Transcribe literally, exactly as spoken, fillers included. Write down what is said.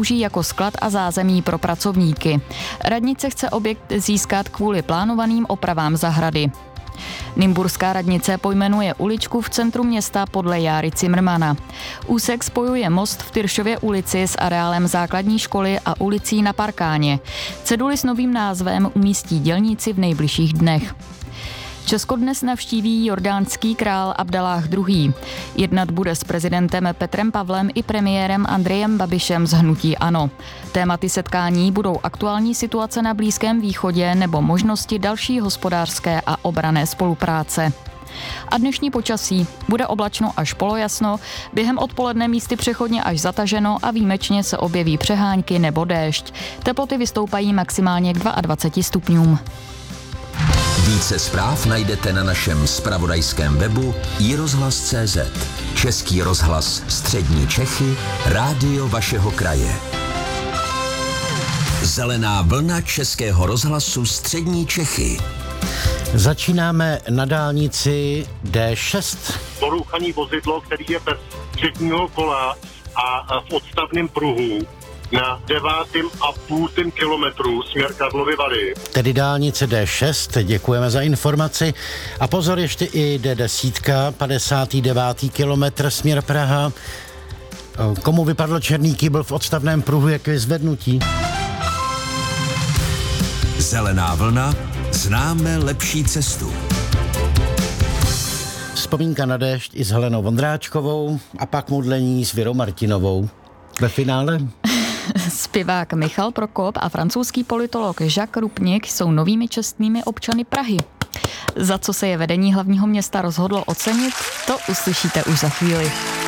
slouží jako sklad a zázemí pro pracovníky. Radnice chce objekt získat kvůli plánovaným opravám zahrady. Nymburská radnice pojmenuje uličku v centru města podle Járy Cimrmana. Úsek spojuje most v Tyršově ulici s areálem základní školy a ulicí na Parkáně. Ceduly s novým názvem umístí dělníci v nejbližších dnech. Česko dnes navštíví jordánský král Abdaláh druhý. Jednat bude s prezidentem Petrem Pavlem i premiérem Andrejem Babišem z hnutí ANO. Tématy setkání budou aktuální situace na Blízkém východě nebo možnosti další hospodářské a obranné spolupráce. A dnešní počasí. Bude oblačno až polojasno, během odpoledne místy přechodně až zataženo a výjimečně se objeví přehánky nebo déšť. Teploty vystoupají maximálně k dvaceti dvěma stupňům. Více zpráv najdete na našem zpravodajském webu i rozhlas tečka cé zet. Český rozhlas Střední Čechy, rádio vašeho kraje. Zelená vlna Českého rozhlasu Střední Čechy. Začínáme na dálnici dé šest. Porouchaný vozidlo, který je bez předního kola a v odstavném pruhu na devátým a půltým kilometru směr Karlovy Vary. Tedy dálnice dé šest, děkujeme za informaci. A pozor, ještě i dé deset, padesátý devátý kilometr směr Praha. Komu vypadl černý kýbl v odstavném pruhu, jak je zvednutí? Zelená vlna, známe lepší cestu. Vzpomínka na déšť i s Helenou Vondráčkovou a pak modlení s Věrou Martinovou. Ve finále? Zpěvák Michal Prokop a francouzský politolog Jacques Rupnik jsou novými čestnými občany Prahy. Za co se je vedení hlavního města rozhodlo ocenit, to uslyšíte už za chvíli.